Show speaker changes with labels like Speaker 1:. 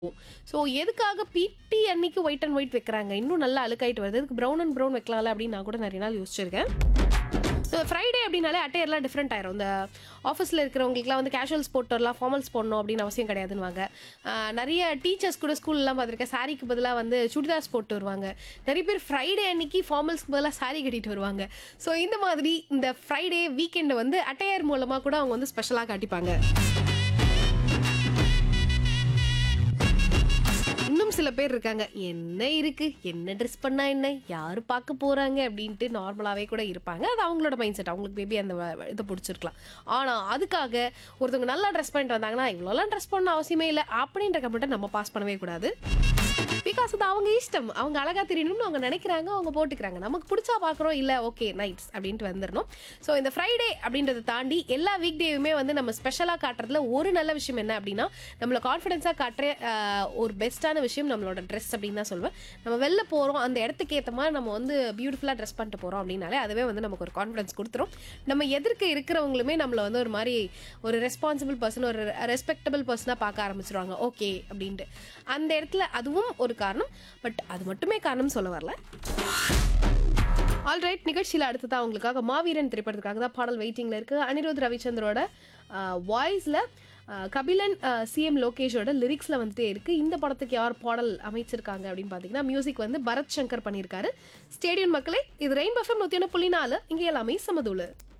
Speaker 1: So எதுக்காக பிடி அன்னைக்கு ஒயிட் அண்ட் ஒயிட் வைக்கிறாங்க? இன்னும் நல்லா அழுக்காயிட்டு வருது. இதுக்கு ப்ரௌன் அண்ட் ப்ரௌன் வைக்கலாம்ல அப்படின்னு நான் கூட நிறைய நாள் யோசிச்சிருக்கேன். ஃப்ரைடே அப்படின்னாலே அட்டையர்லாம் டிஃப்ரெண்ட் ஆயிரும். இந்த ஆஃபீஸில் இருக்கிறவங்களுக்குலாம் வந்து கேஷுவல்ஸ் போட்டு வரலாம், ஃபார்மல்ஸ் போடணும் அப்படின்னு அவசியம் கிடையாதுன்னுவாங்க. நிறைய டீச்சர்ஸ் கூட ஸ்கூல்லாம் பார்த்துருக்கேன், சாரிக்கு பதிலாக வந்து சுடிதார்ஸ் போட்டு வருவாங்க. நிறைய பேர் ஃப்ரைடே அன்னைக்கு ஃபார்மல்ஸ்க்கு பதிலாக சாரி கட்டிட்டு வருவாங்க. ஸோ இந்த மாதிரி இந்த ஃப்ரைடே வீக்கெண்டை வந்து அட்டையர் மூலமாக கூட அவங்க வந்து ஸ்பெஷலாக காட்டிப்பாங்க. இன்னும் சில பேர் இருக்காங்க, என்ன இருக்கு, என்ன ட்ரெஸ் பண்ணா என்ன, யாரு பார்க்க போறாங்க அப்படின்ட்டு நார்மலாவே கூட இருப்பாங்க. அது அவங்களோட மைண்ட் செட். அவங்களுக்கு மேபி அந்த இதை பிடிச்சிருக்கலாம். ஆனா அதுக்காக ஒருத்தவங்க நல்லா ட்ரெஸ் பண்ணிட்டு வந்தாங்கன்னா இவ்வளோலாம் ட்ரெஸ் பண்ண அவசியமே இல்லை அப்படின்ற கமெண்ட்டை நம்ம பாஸ் பண்ணவே கூடாது. பிகாஸ் அது அவங்க இஷ்டம். அவங்க அழகா தெரியணும்னு அவங்க நினைக்கிறாங்க, அவங்க போட்டுக்கிறாங்க. நமக்கு பிடிச்சா பார்க்குறோம், இல்லை ஓகே நைட்ஸ் அப்படின்ட்டு வந்துடணும். ஸோ இந்த ஃப்ரைடே அப்படின்றத தாண்டி எல்லா வீக் டேயுமே வந்து நம்ம ஸ்பெஷலாக காட்டுறதுல ஒரு நல்ல விஷயம் என்ன அப்படின்னா, நம்மளை கான்ஃபிடென்ஸாக காட்டுற ஒரு பெஸ்ட்டான விஷயம் நம்மளோட ட்ரெஸ் அப்படின்னு தான் சொல்லுவேன். நம்ம வெளில போகிறோம், அந்த இடத்துக்கு ஏற்ற மாதிரி நம்ம வந்து பியூட்டிஃபுல்லாக ட்ரெஸ் பண்ணிட்டு போகிறோம் அப்படின்னாலே அதுவே வந்து நமக்கு ஒரு கான்ஃபிடன்ஸ் கொடுத்துரும். நம்ம எதிர்க்க இருக்கிறவங்களுமே நம்மளை வந்து ஒரு மாதிரி ஒரு ரெஸ்பான்சிபிள் பர்சன், ஒரு ரெஸ்பெக்டபிள் பர்சனாக பார்க்க ஆரம்பிச்சிருவாங்க. ஓகே அப்படின்ட்டு அந்த இடத்துல அதுவும் ஒரு காரணம். பட் அது மட்டுமே காரணம் சொல்ல வரல. ஆல்ரைட், நிகழ்ச்சியில் அடுத்ததான் உங்களுக்காக மாவீரன் திரைப்படத்துக்காக தான் பாடல் வெயிட்டிங்கில் இருக்குது. அனிருத் ரவிச்சந்திரோட வாய்ஸில் கபிலன் சிஎம் லோகேஷோட லிரிக்ஸில் வந்துட்டே இருக்குது. இந்த படத்துக்கு யார் பாடல் அமைச்சிருக்காங்க அப்படின்னு பார்த்தீங்கன்னா மியூசிக் வந்து பரத் சங்கர் பண்ணியிருக்காரு. ஸ்டேடியம் மக்களே, இது ரெயின்போ எஃப்எம் 101.4, இங்கே எல்லாமே சமதூளு.